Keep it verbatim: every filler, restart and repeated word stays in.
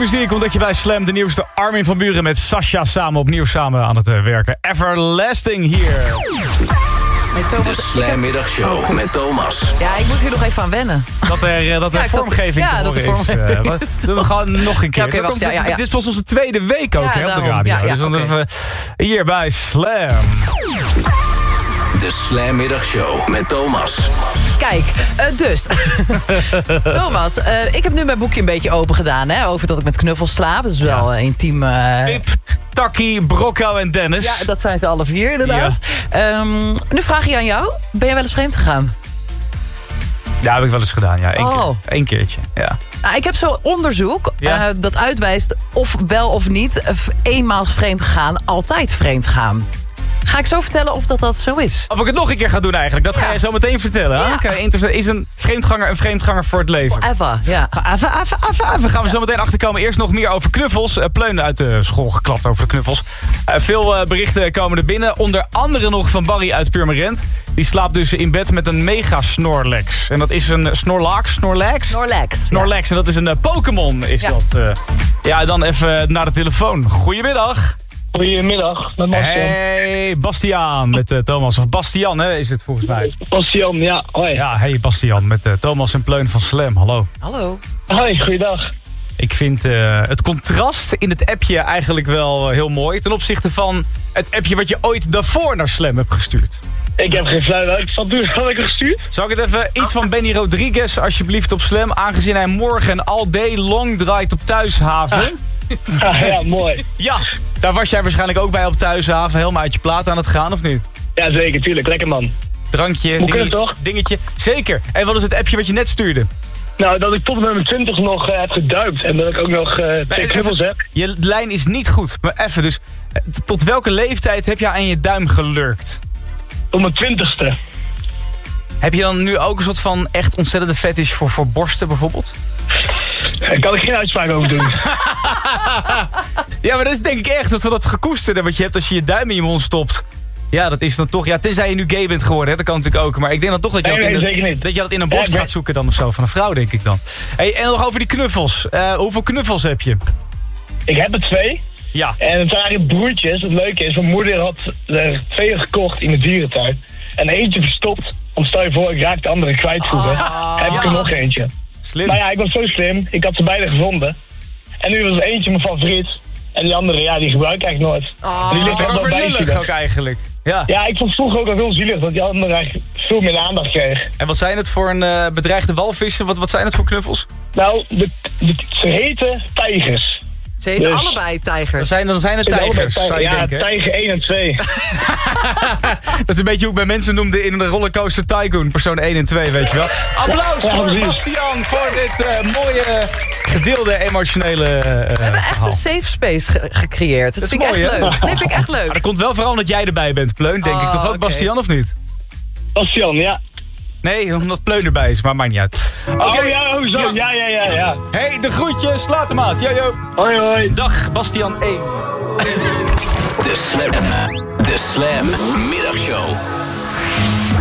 muziek ontdek je bij Slam. De nieuwste Armin van Buuren met Sasha samen opnieuw samen aan het uh, werken. Everlasting hier. Hey, Thomas, de Slam-middagshow oh, met Thomas. Ja, ik moet hier nog even aan wennen. Dat er, dat er ja, vormgeving zat, te ja, horen dat is. Uh, wat, doen we gewoon nog een keer. Ja, okay, wacht, ja, ja, ja. Dit is pas onze tweede week ook ja, hè, op de radio. Ja, ja, dus dan okay. even hier bij Slam. De Slam-middagshow met Thomas. Kijk, uh, dus. Thomas, uh, ik heb nu mijn boekje een beetje open gedaan. Hè, over dat ik met knuffels slaap. Dat is wel ja. uh, intiem. Uh... Pip, Taki, Brocco en Dennis. Ja, dat zijn ze alle vier inderdaad. Ja. Um, nu vraag ik aan jou. Ben jij wel eens vreemd gegaan? Ja, heb ik wel eens gedaan. Ja, Eén, oh. keer, Eén keertje. Ja. Nou, ik heb zo'n onderzoek ja. uh, dat uitwijst of wel of niet uh, eenmaals vreemd gaan, altijd vreemd gaan. Ga ik zo vertellen of dat, dat zo is? Of ik het nog een keer ga doen eigenlijk. Dat ja. ga je zo meteen vertellen. Ja. Okay, is een vreemdganger een vreemdganger voor het leven? Forever, ja. Even, even, even, even. Gaan we ja. zo meteen achterkomen. Eerst nog meer over knuffels. Uh, Pleun uit de school geklapt over de knuffels. Uh, veel uh, berichten komen er binnen. Onder andere nog van Barry uit Purmerend. Die slaapt dus in bed met een mega Snorlax. En dat is een Snorlax? Snorlax? Snorlax. Snorlax. Ja. En dat is een uh, Pokémon is ja. dat. Uh, ja, dan even naar de telefoon. Goedemiddag. Goedemiddag, met Bastiaan. Hey, Bastiaan met uh, Thomas. Of Bastiaan, hè, is het volgens mij. Bastiaan, ja. Hoi. Ja, hey Bastiaan met uh, Thomas en Pleun van Slam. Hallo. Hallo. Hoi, goeiedag. Ik vind uh, het contrast in het appje eigenlijk wel uh, heel mooi. Ten opzichte van het appje wat je ooit daarvoor naar Slam hebt gestuurd. Ik heb geen flauw uit. Wat had ik gestuurd? Zal ik het even iets van Benny Rodriguez alsjeblieft op Slam? Aangezien hij morgen all day long draait op Thuishaven. Ah, ja, mooi. Ja, daar was jij waarschijnlijk ook bij op Thuishaven. Helemaal uit je plaat aan het gaan, of niet? Ja, zeker, tuurlijk. Lekker, man. Drankje, Moet ding, toch? dingetje. Zeker. En wat is het appje wat je net stuurde? Nou, dat ik tot nummer twintig nog uh, heb geduikt. En dat ik ook nog uh, twee knuffels heb. Je lijn is niet goed. Maar even, dus tot welke leeftijd heb jij aan je duim gelurkt? Tot mijn twintigste. Heb je dan nu ook een soort van echt ontzettende fetish voor, voor borsten bijvoorbeeld? Daar kan ik geen uitspraak over doen. Ja, maar dat is denk ik echt dat dat gekoesterde wat je hebt als je je duim in je mond stopt. Ja, dat is dan toch... Ja, tenzij je nu gay bent geworden, hè, dat kan natuurlijk ook. Maar ik denk dan toch dat je, nee, dat, nee, in zeker een, niet. dat, je dat in een borst ja, gaat zoeken dan of zo. Van een vrouw, denk ik dan. Hey, en nog over die knuffels. Uh, hoeveel knuffels heb je? Ik heb er twee. Ja. En het waren broertjes. Het leuke is, mijn moeder had er twee gekocht in de dierentuin. En eentje verstopt. Want stel je voor, ik raak de andere kwijt vroeger. Oh, heb ik ja. er nog eentje. Slim. Maar ja, ik was zo slim. Ik had ze beide gevonden. En nu was er eentje mijn favoriet. En die andere, ja, die gebruik ik eigenlijk nooit. Oh, die ligt er wel bij ook eigenlijk. Ja. ja, ik vond vroeger ook al heel zielig dat die andere eigenlijk veel meer aandacht kreeg. En wat zijn het voor een uh, bedreigde walvissen? Wat, wat zijn het voor knuffels? Nou, de, de, ze heten tijgers. Ze heten dus allebei tijgers. Dan zijn, dan zijn het tijgers, zou je ja, denken. Ja, tijger één en twee. Dat is een beetje hoe ik bij mensen noemde in de Rollercoaster Tycoon. Persoon één en twee, weet je wel. Applaus ja, voor ja, Bastiaan voor dit uh, mooie gedeelde emotionele uh, We hebben echt verhaal. een safe space ge gecreëerd. Dat, dat vind ik echt mooi, leuk. Dat vind ik echt leuk. Maar dat komt wel vooral omdat jij erbij bent, Pleun, denk oh, ik. Toch ook, okay. Bastiaan, of niet? Bastiaan, ja. Nee, omdat Pleun erbij is, maar maakt niet uit. Oké, okay. Oh ja, oh, zo. Ja, ja, ja, ja. Hey, de groetjes, later maat. Yo, yo. Hoi, hoi. Dag, Bastiaan één. De Slam, de Slam Middagshow.